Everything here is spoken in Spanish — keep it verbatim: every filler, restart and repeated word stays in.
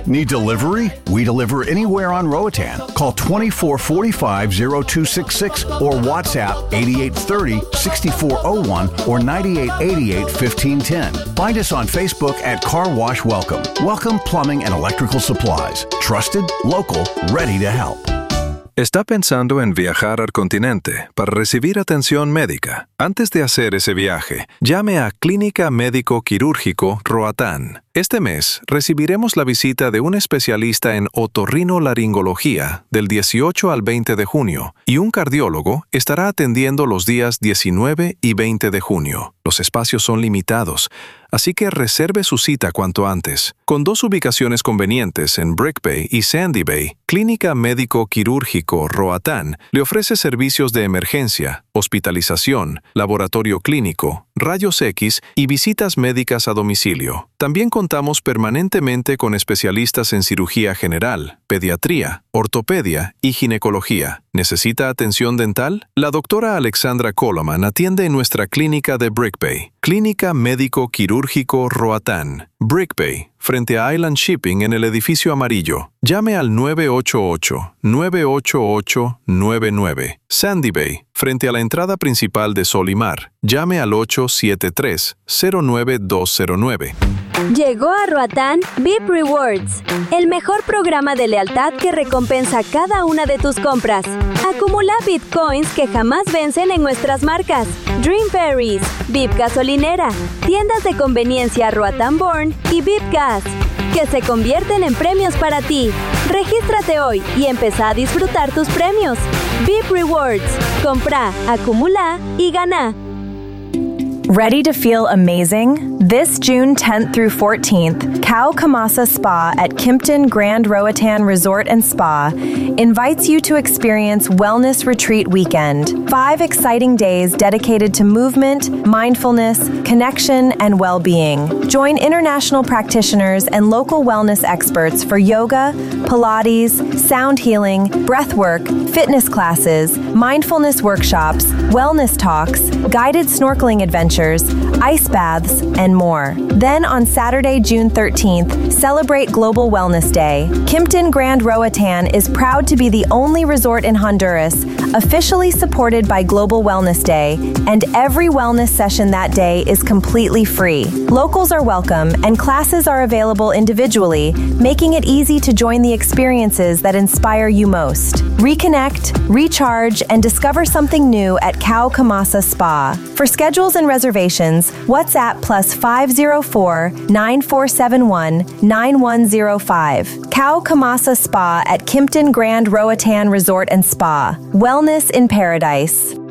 Need delivery? We deliver anywhere on Roatan. Call two four four five, zero two six six or WhatsApp eight eight three zero, six four zero one or nine eight eight eight, one five one zero. Find us on Facebook at Car Wash Welcome. Welcome Plumbing and Electrical Supplies. Trusted, local, ready to help. ¿Está pensando en viajar al continente para recibir atención médica? Antes de hacer ese viaje, llame a Clínica Médico Quirúrgico Roatán. Este mes recibiremos la visita de un especialista en otorrinolaringología del dieciocho al veinte de junio y un cardiólogo estará atendiendo los días diecinueve y veinte de junio. Los espacios son limitados, así que reserve su cita cuanto antes. Con dos ubicaciones convenientes en Brick Bay y Sandy Bay, Clínica Médico Quirúrgico Roatán le ofrece servicios de emergencia, hospitalización, laboratorio clínico, rayos X y visitas médicas a domicilio. También contamos permanentemente con especialistas en cirugía general, pediatría, ortopedia y ginecología. ¿Necesita atención dental? La doctora Alexandra Coleman atiende en nuestra clínica de Brick Bay. Clínica Médico Quirúrgico Roatán, Brick Bay, frente a Island Shipping en el edificio amarillo. Llame al nueve ocho ocho, nueve ocho ocho, nueve nueve. Sandy Bay, frente a la entrada principal de Sol y Mar. Llame al ocho siete tres, cero nueve dos cero nueve. Llegó a Roatán V I P Rewards, el mejor programa de lealtad que recompensa cada una de tus compras. Acumula Bitcoins que jamás vencen en nuestras marcas. Dream Ferries, V I P Gasolinera, tiendas de conveniencia Roatán Born y V I P Gas, que se convierten en premios para ti. Regístrate hoy y empezá a disfrutar tus premios. V I P Rewards. Compra, acumula y gana. Ready to feel amazing? This June tenth through fourteenth, Cow Kamasa Spa at Kimpton Grand Roatan Resort and Spa invites you to experience Wellness Retreat Weekend. Five exciting days dedicated to movement, mindfulness, connection, and well-being. Join international practitioners and local wellness experts for yoga, Pilates, sound healing, breathwork, fitness classes, mindfulness workshops, wellness talks, guided snorkeling adventures, ice baths, and more. Then on Saturday, June thirteenth, celebrate Global Wellness Day. Kimpton Grand Roatan is proud to be the only resort in Honduras officially supported by Global Wellness Day, and every wellness session that day is completely free. Locals are welcome, and classes are available individually, making it easy to join the experiences that inspire you most. Reconnect, recharge, and discover something new at Cow Kamasa Spa. For schedules and reservations, WhatsApp plus five zero four, nine four seven one, nine one zero five. Cow Kamasa Spa at Kimpton Grand Roatan Resort and Spa. Wellness in Paradise.